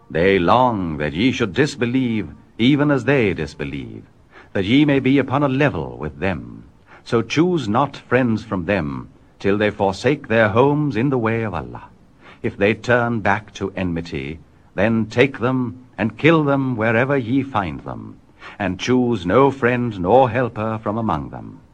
They long that ye should disbelieve, even as they disbelieve, that ye may be upon a level with them. So choose not friends from them, till they forsake their homes in the way of Allah. If they turn back to enmity, then take them and kill them wherever ye find them, and choose no friend nor helper from among them.